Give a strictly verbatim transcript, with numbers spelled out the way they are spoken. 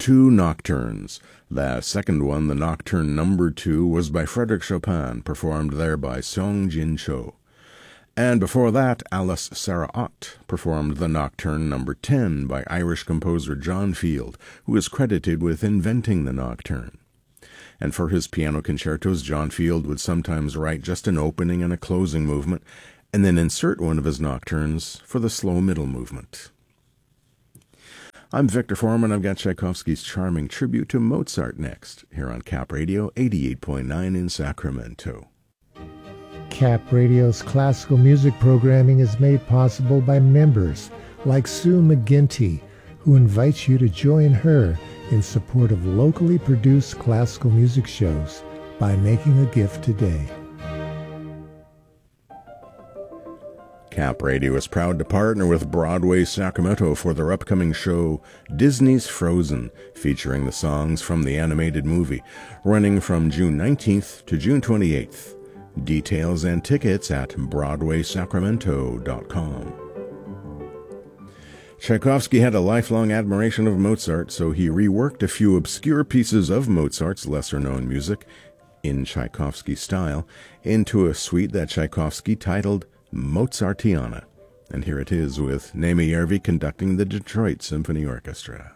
two nocturnes. The second one, the Nocturne Number Two, was by Frédéric Chopin, performed there by Seong Jin Cho. And before that, Alice Sarah Ott performed the Nocturne Number Ten by Irish composer John Field, who is credited with inventing the nocturne. And for his piano concertos, John Field would sometimes write just an opening and a closing movement, and then insert one of his nocturnes for the slow middle movement. I'm Victor Foreman. I've got Tchaikovsky's charming tribute to Mozart next, here on Cap Radio eighty-eight point nine in Sacramento. Cap Radio's classical music programming is made possible by members like Sue McGinty, who invites you to join her in support of locally produced classical music shows by making a gift today. Cap Radio is proud to partner with Broadway Sacramento for their upcoming show, Disney's Frozen, featuring the songs from the animated movie, running from June nineteenth to June twenty-eighth. Details and tickets at broadway sacramento dot com. Tchaikovsky had a lifelong admiration of Mozart, so he reworked a few obscure pieces of Mozart's lesser-known music, in Tchaikovsky style, into a suite that Tchaikovsky titled Mozartiana. And here it is with Naima Järvi conducting the Detroit Symphony Orchestra.